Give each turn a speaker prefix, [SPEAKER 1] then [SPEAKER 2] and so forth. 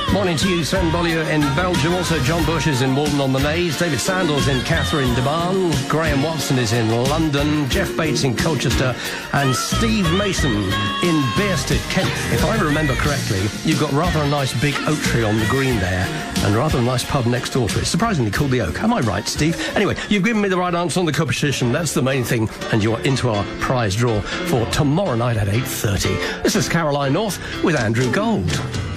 [SPEAKER 1] Morning to you, Sven Bollier in Belgium. Also, John Bush is in Walton-on-the-Naze. David Sandals in Catherine de Barn. Graham Watson is in London. Jeff Bates in Colchester. And Steve Mason in Bearsted, Kent. If I remember correctly, you've got rather a nice big oak tree on the green there and rather a nice pub next door to it. Surprisingly called the Oak. Am I right, Steve? Anyway, you've given me the right answer on the competition. That's the main thing. And you're into our prize draw for tomorrow night at 8:30. This is Caroline North with Andrew Gold.